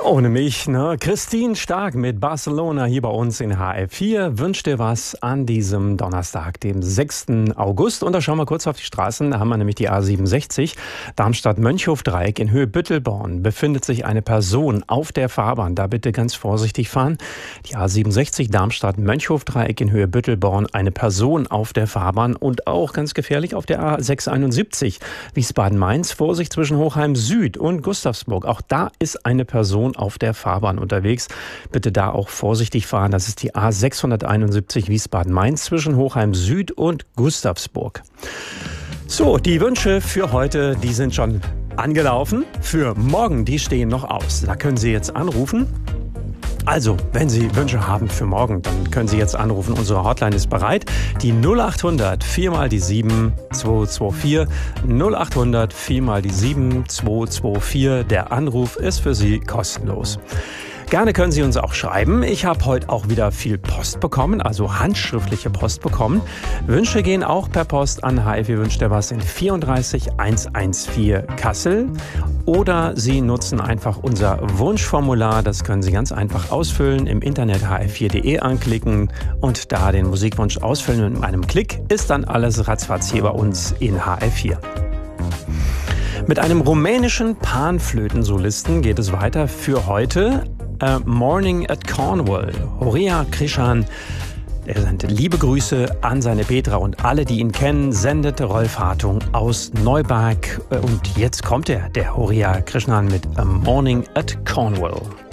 Ohne mich, ne? Christine Stark mit Barcelona hier bei uns in HR4 wünscht dir was an diesem Donnerstag, dem 6. August. Und da schauen wir kurz auf die Straßen. Da haben wir nämlich die A67, Darmstadt-Mönchhof-Dreieck in Höhe Büttelborn. Befindet sich eine Person auf der Fahrbahn. Da bitte ganz vorsichtig fahren. Die A67, Darmstadt-Mönchhof-Dreieck in Höhe Büttelborn. Eine Person auf der Fahrbahn und auch ganz gefährlich auf der A671, Wiesbaden-Mainz. Vorsicht zwischen Hochheim Süd und Gustavsburg. Auch da ist eine Person auf der Fahrbahn unterwegs. Bitte da auch vorsichtig fahren. Das ist die A671 Wiesbaden-Mainz zwischen Hochheim Süd und Gustavsburg. So, die Wünsche für heute, die sind schon angelaufen. Für morgen, die stehen noch aus. Da können Sie jetzt anrufen. Also, wenn Sie Wünsche haben für morgen, dann können Sie jetzt anrufen. Unsere Hotline ist bereit. Die 0800 4 mal die 7 224. 0800 4 mal die 7 224. Der Anruf ist für Sie kostenlos. Gerne können Sie uns auch schreiben. Ich habe heute auch wieder viel Post bekommen, also handschriftliche Post bekommen. Wünsche gehen auch per Post an HR4 wünscht dir was in 34114 Kassel. Oder Sie nutzen einfach unser Wunschformular. Das können Sie ganz einfach ausfüllen. Im Internet hr4.de anklicken und da den Musikwunsch ausfüllen. Und mit einem Klick ist dann alles ratzfatz hier bei uns in HR4. Mit einem rumänischen Panflötensolisten geht es weiter für heute. Morning at Cornwall. Horia Krishan. Er sendet liebe Grüße an seine Petra und alle, die ihn kennen, sendet Rolf Hartung aus Neuberg. Und jetzt kommt der Horia Krishnan mit A Morning at Cornwall.